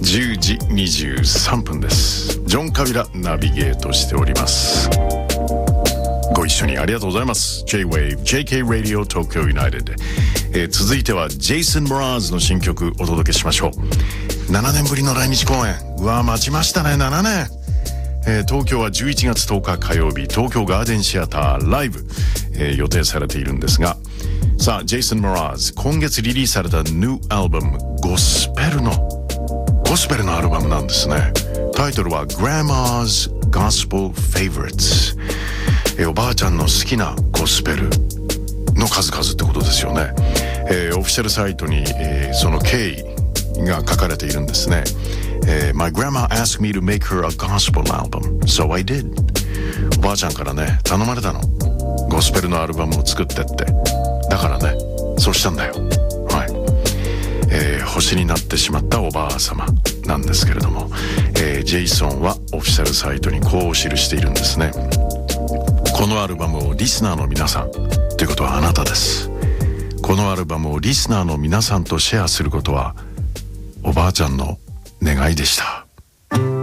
10時23分です。ジョン・カビラナビゲートしております。ご一緒にありがとうございます。 J-Wave JK Radio Tokyo United、続いてはジェイソン・モラーズの新曲お届けしましょう。7年ぶりの来日公演、うわ待ちましたね。7年、東京は11月10日火曜日、東京ガーデンシアターライブ、予定されているんですが、さあジェイソン・モラーズ、今月リリースされたニューアルバムゴスペルのアルバムなんですね。タイトルは Grandma's Gospel Favorites、おばあちゃんの好きなゴスペルの数々ってことですよね。オフィシャルサイトに、その経緯が書かれているんですね。My grandma asked me to make her a gospel album, so I did。 おばあちゃんからね頼まれたの、ゴスペルのアルバムを作ってって。だからねそうしたんだよ。はい、星になってしまったおばあ様なんですけれども、ジェイソンはオフィシャルサイトにこう記しているんですね。このアルバムをリスナーの皆さんということはあなたです。このアルバムをリスナーの皆さんとシェアすることはおばあちゃんの願いでした。